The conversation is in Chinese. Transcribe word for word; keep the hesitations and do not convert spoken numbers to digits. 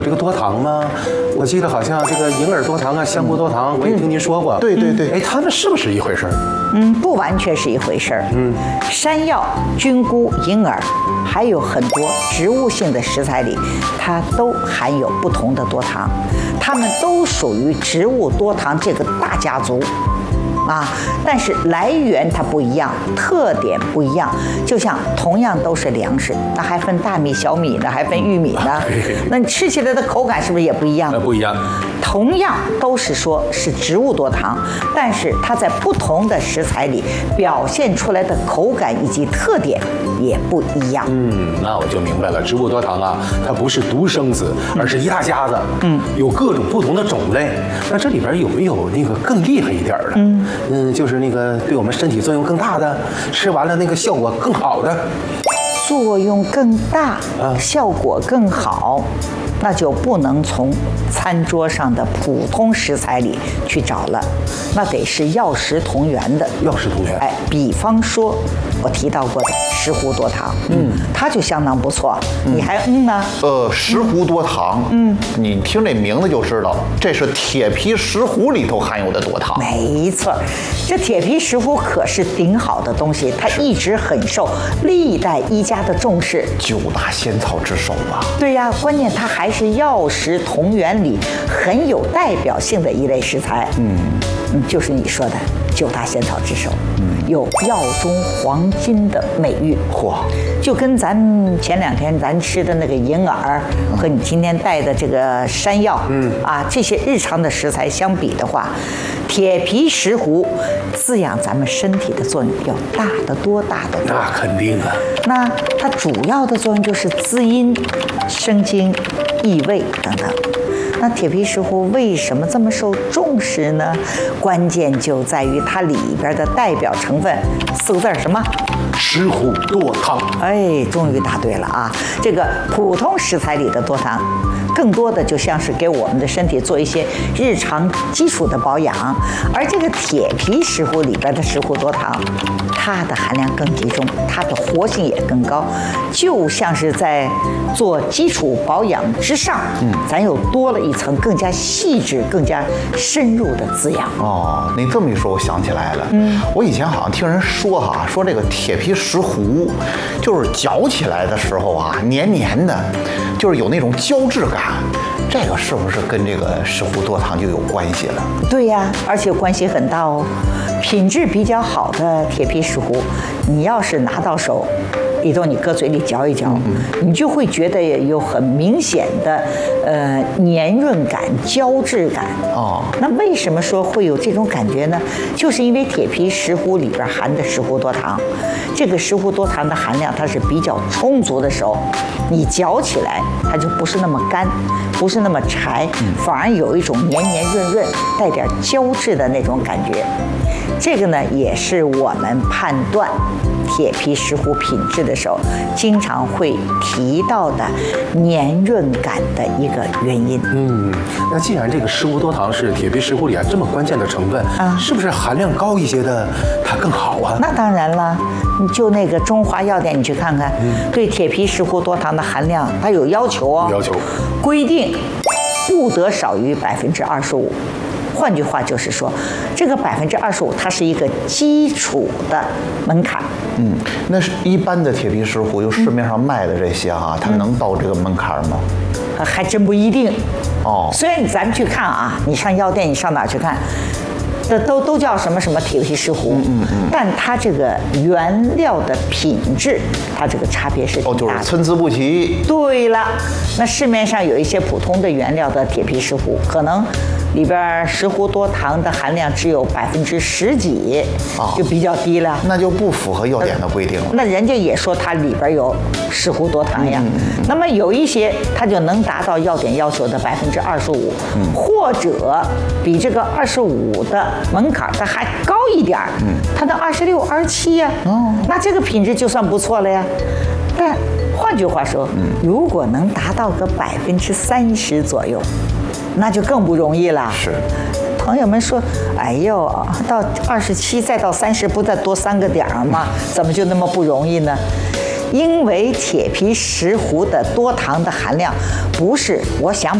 这个多糖吗？我记得好像这个银耳多糖啊、香菇多糖，我也听您说过。 对对对， 哎，它们是不是一回事儿？ 嗯，不完全是一回事儿。嗯，山药、菌菇、银耳，还有很多植物性的食材里，它都含有不同的多糖，它们都属于植物多糖这个大家族。啊，但是来源它不一样，特点不一样。就像同样都是粮食，那还分大米、小米呢，还分玉米呢。那你吃起来的口感是不是也不一样？ 呃，不一样。 同样都是说是植物多糖，但是它在不同的食材里表现出来的口感以及特点也不一样。 嗯，那我就明白了，植物多糖啊，它不是独生子，而是一大家子。嗯，有各种不同的种类。那这里边有没有那个更厉害一点的？嗯。嗯，就是那个对我们身体作用更大的，吃完了那个效果更好的， 作用更大，啊，效果更好，那就不能从餐桌上的普通食材里去找了，那得是药食同源的。 药食同源， 哎，比方说我提到过的石斛多糖，嗯，它就相当不错。嗯、你还嗯呢？ 呃，石斛多糖，嗯，你听这名字就知道，这是铁皮石斛里头含有的多糖。 没错，这铁皮石斛可是顶好的东西，它一直很受历代医家的重视， 九大仙草之首啊。 对呀，关键它还是药食同源里很有代表性的一类食材。嗯，嗯，就是你说的九大仙草之首，嗯，有药中黄金的美誉。嚯，就跟咱前两天咱吃的那个银耳和你今天带的这个山药，嗯啊，这些日常的食材相比的话，铁皮石斛滋养咱们身体的作用要大得多，大得多。 那肯定啊。 那它主要的作用就是滋阴、生津、益胃等等。那铁皮石斛为什么这么受重视呢？关键就在于它里边的代表成分四个字儿什么？ 石斛多糖。 哎，终于答对了啊！这个普通食材里的多糖，更多的就像是给我们的身体做一些日常基础的保养，而这个铁皮石斛里边的石斛多糖，它的含量更集中，它的活性也更高，就像是在做基础保养之上，嗯，咱又多了一层更加细致、更加深入的滋养。 哦，你这么一说，我想起来了，嗯，我以前好像听人说哈，说这个铁皮石斛，就是嚼起来的时候啊，黏黏的，就是有那种胶质感。这个是不是跟这个石斛多糖就有关系了？ 对呀，而且关系很大哦。品质比较好的铁皮石斛，你要是拿到手，里头你搁嘴里嚼一嚼，嗯、你就会觉得有很明显的呃黏润感、胶质感。哦，那为什么说会有这种感觉呢？就是因为铁皮石斛里边含的石斛多糖，这个石斛多糖的含量它是比较充足的时候，你嚼起来它就不是那么干，不是那么柴，反而有一种黏黏润润、带点胶质的那种感觉。这个呢，也是我们判断铁皮石斛品质的时候，经常会提到的黏润感的一个原因。 嗯，那既然这个石斛多糖是铁皮石斛里啊这么关键的成分啊，是不是含量高一些的它更好啊？ 那当然了，你就那个中华药典，你去看看，嗯、对铁皮石斛多糖的含量，它有要求哦， 要求规定不得少于百分之二十五。换句话就是说，这个百分之二十五，它是一个基础的门槛。 嗯，那是一般的铁皮石斛，就市面上卖的这些哈、啊，它能到这个门槛吗？ 呃，还真不一定。 哦， 虽然咱们去看啊，你上药店，你上哪儿去看？这都都叫什么什么铁皮石斛，嗯嗯嗯，但它这个原料的品质，它这个差别是挺大的。 哦，就是参差不齐。 对了，那市面上有一些普通的原料的铁皮石斛，可能里边石斛多糖的含量只有百分之十几，哦，就比较低了。 那就不符合药典的规定了。 那人家也说它里边有石斛多糖呀。嗯嗯嗯，那么有一些它就能达到药典要求的百分之二十五，或者比这个二十五的门槛它还高一点儿，嗯，它的二十六、二十七呀，哦，那这个品质就算不错了呀。但换句话说，嗯，如果能达到个百分之三十左右，那就更不容易了。 是。 朋友们说：“哎呦，到二十七再到三十，不再多三个点儿吗？怎么就那么不容易呢？” 因为铁皮石斛的多糖的含量不是我想